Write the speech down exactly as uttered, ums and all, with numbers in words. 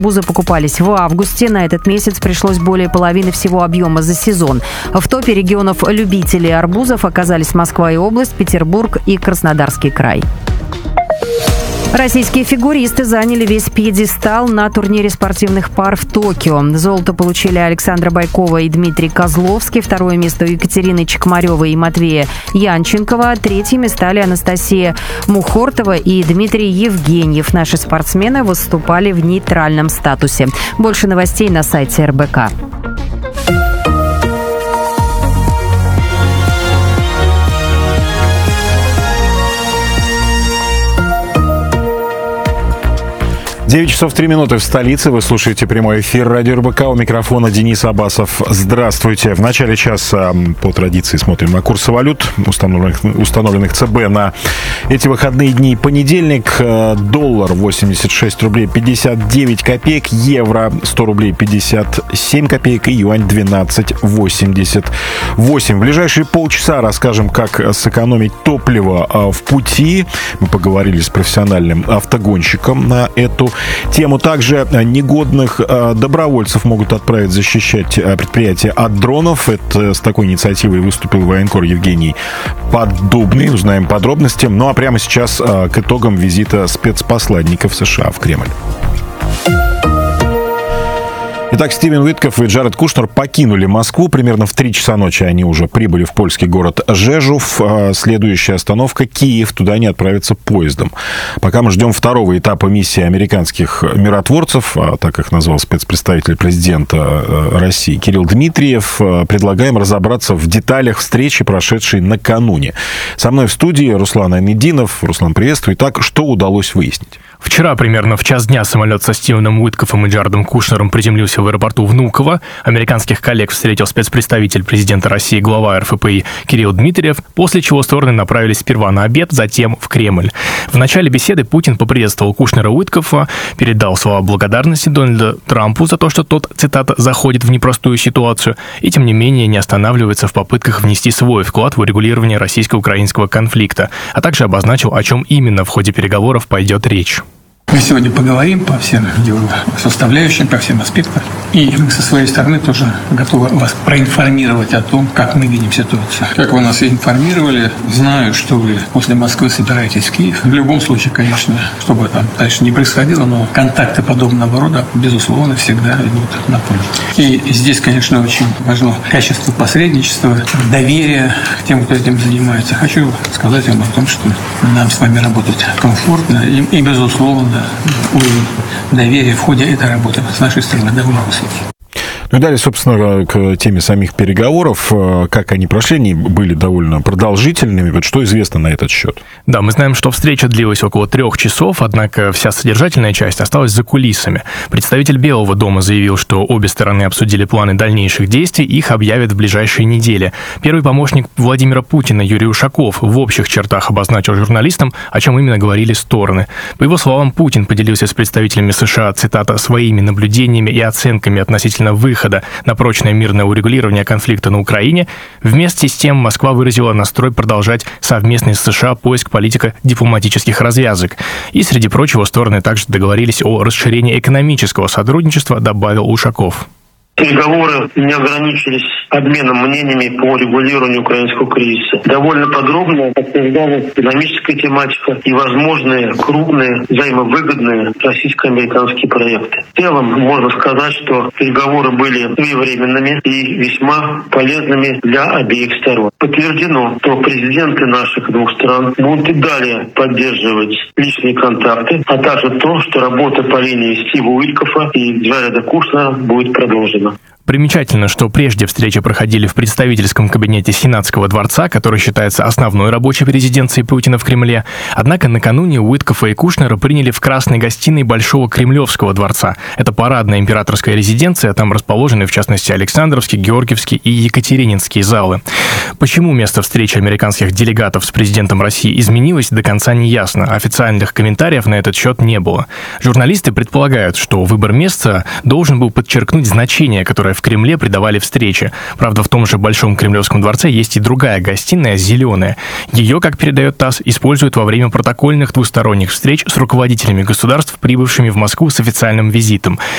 Арбузы покупались в августе. На этот месяц пришлось более половины всего объема за сезон. В топе регионов любителей арбузов оказались Москва и область, Петербург и Краснодарский край. Российские фигуристы заняли весь пьедестал на турнире спортивных пар в Токио. Золото получили Александра Байкова и Дмитрий Козловский. Второе место у Екатерины Чекмаревой и Матвея Янченкова. Третьими стали Анастасия Мухортова и Дмитрий Евгеньев. Наши спортсмены выступали в нейтральном статусе. Больше новостей на сайте эр бэ ка. девять часов три минуты в столице. Вы слушаете прямой эфир радио эр бэ ка. У микрофона Денис Абасов. Здравствуйте. В начале часа по традиции смотрим на курсы валют, установленных, установленных цэ бэ на эти выходные дни. Понедельник. Доллар восемьдесят шесть рублей пятьдесят девять копеек. Евро сто рублей пятьдесят семь копеек. И юань двенадцать восемьдесят восемь. В ближайшие полчаса расскажем, как сэкономить топливо в пути. Мы поговорили с профессиональным автогонщиком на эту тему. Также негодных добровольцев могут отправить защищать предприятие от дронов. Это с такой инициативой выступил военкор Евгений Поддубный. Узнаем подробности. Ну а прямо сейчас к итогам визита спецпосладников США в Кремль. Итак, Стивен Уиткоф и Джаред Кушнер покинули Москву. Примерно в три часа ночи они уже прибыли в польский город Жежув. Следующая остановка — Киев. Туда они отправятся поездом. Пока мы ждем второго этапа миссии американских миротворцев, так их назвал спецпредставитель президента России Кирилл Дмитриев, предлагаем разобраться в деталях встречи, прошедшей накануне. Со мной в студии Руслан Айнединов. Руслан, приветствую. Итак, что удалось выяснить? Вчера примерно в час дня самолет со Стивеном Уиткофом и Джаредом Кушнером приземлился в аэропорту Внуково. Американских коллег встретил спецпредставитель президента России, глава эр эф пэ и Кирилл Дмитриев, после чего стороны направились сперва на обед, затем в Кремль. В начале беседы Путин поприветствовал Кушнера и Уиткофа, передал слова благодарности Дональду Трампу за то, что тот, цитата, «заходит в непростую ситуацию», и тем не менее не останавливается в попытках внести свой вклад в урегулирование российско-украинского конфликта, а также обозначил, о чем именно в ходе переговоров пойдет речь. Мы сегодня поговорим по всем его составляющим, по всем аспектам. И мы со своей стороны тоже готовы вас проинформировать о том, как мы видим ситуацию. Как вы нас информировали, знаю, что вы после Москвы собираетесь в Киев. В любом случае, конечно, чтобы там дальше не происходило, но контакты подобного рода, безусловно, всегда идут на пользу. И здесь, конечно, очень важно качество посредничества, доверие к тем, кто этим занимается. Хочу сказать вам о том, что нам с вами работать комфортно и, и безусловно, уровень доверия в ходе этой работы с нашей стороны довольно высокий. Ну и далее, собственно, к теме самих переговоров. Как они прошли, они были довольно продолжительными. Вот что известно на этот счет? Да, мы знаем, что встреча длилась около трех часов, однако вся содержательная часть осталась за кулисами. Представитель Белого дома заявил, что обе стороны обсудили планы дальнейших действий, их объявят в ближайшие недели. Первый помощник Владимира Путина Юрий Ушаков в общих чертах обозначил журналистам, о чем именно говорили стороны. По его словам, Путин поделился с представителями США, цитата, «своими наблюдениями и оценками относительно выхода на прочное мирное урегулирование конфликта на Украине». Вместе с тем Москва выразила настрой продолжать совместный с США поиск политико-дипломатических развязок. И, среди прочего, стороны также договорились о расширении экономического сотрудничества, добавил Ушаков. Переговоры не ограничились обменом мнениями по регулированию украинского кризиса. Довольно подробно обсуждалась экономическая тематика и возможные крупные взаимовыгодные российско-американские проекты. В целом можно сказать, что переговоры были своевременными и весьма полезными для обеих сторон. Подтверждено, что президенты наших двух стран будут и далее поддерживать личные контакты, а также то, что работа по линии Стива Уиткофа и Джареда Кушнера будет продолжена. Примечательно, что прежде встречи проходили в представительском кабинете Сенатского дворца, который считается основной рабочей резиденцией Путина в Кремле. Однако накануне Уиткофа и Кушнера приняли в красной гостиной Большого Кремлевского дворца. Это парадная императорская резиденция, там расположены, в частности, Александровский, Георгиевский и Екатерининские залы. Почему место встречи американских делегатов с президентом России изменилось, до конца не ясно. Официальных комментариев на этот счет не было. Журналисты предполагают, что выбор места должен был подчеркнуть значение, которое которое в Кремле придавали встрече. Правда, в том же Большом Кремлевском дворце есть и другая гостиная, зеленая. Ее, как передает ТАСС, используют во время протокольных двусторонних встреч с руководителями государств, прибывшими в Москву с официальным визитом.